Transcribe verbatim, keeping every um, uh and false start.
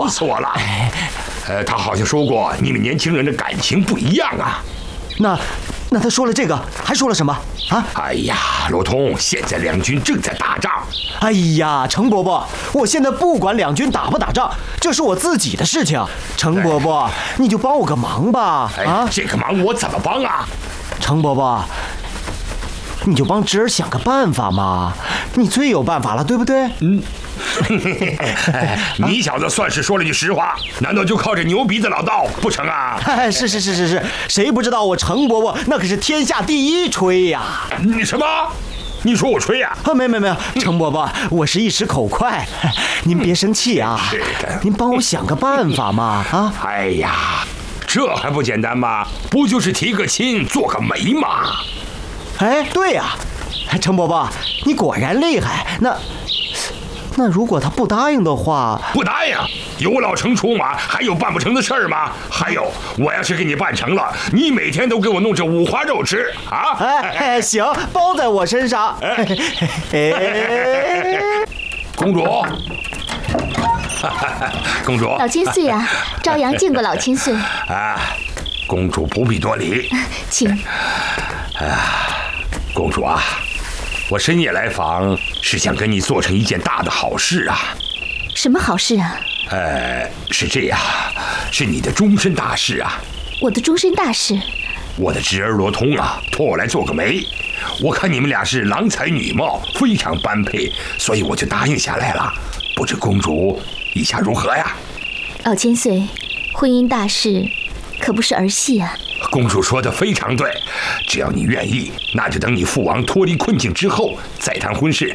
愁死我了。呃，他好像说过你们年轻人的感情不一样啊。 那那他说了这个，还说了什么啊？ 哎呀，罗通，现在两军正在打仗。 哎呀，程伯伯，我现在不管两军打不打仗，这是我自己的事情。程伯伯，你就帮我个忙吧。 啊，这个忙我怎么帮啊？ 程伯伯，你就帮侄儿想个办法嘛，你最有办法了，对不对？ 嗯。你小子算是说了句实话，难道就靠这牛鼻子老道不成啊？ 是是是是是，谁不知道我程伯伯那可是天下第一吹呀！ 你什么？你说我吹呀？ 啊，没没没有，程伯伯，我是一时口快，您别生气啊。 是的， 您帮我想个办法嘛啊！ 哎呀，这还不简单吗？不就是提个亲，做个媒吗？ 哎，对呀，程伯伯，你果然厉害。那。那如果他不答应的话， 不答应，有老程出马，还有办不成的事儿吗？还有，我要是给你办成了，你每天都给我弄这五花肉吃啊！ 哎，行，包在我身上。哎， 公主，公主， 老千岁啊，朝阳见过老千岁。 啊，公主不必多礼， 请。 啊，公主啊。我深夜来访，是想跟你做成一件大的好事啊！ 什么好事啊？ 呃，是这样，是你的终身大事啊！ 我的终身大事？ 我的侄儿罗通啊，托我来做个媒。我看你们俩是郎才女貌，非常般配，所以我就答应下来了。不知公主意下如何呀？ 老千岁，婚姻大事可不是儿戏啊！ 公主说的非常对，只要你愿意，那就等你父王脱离困境之后再谈婚事，